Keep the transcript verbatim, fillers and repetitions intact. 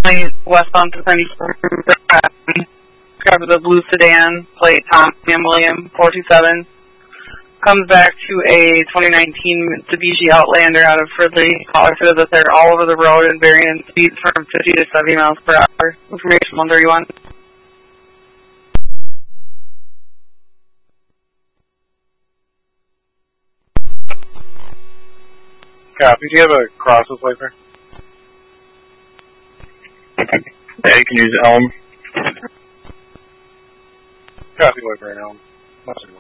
westbound to seventy-four, cover the blue sedan, plate Tom and William, four two seven. Comes back to a twenty nineteen Mitsubishi Outlander out of Fridley. Caller says that they're all over the road and varying speeds from fifty to seventy miles per hour. Information one thirty-one. Copy. Do you have a crosses later? Yeah, you can use Elm. Copy, Laker and Elm.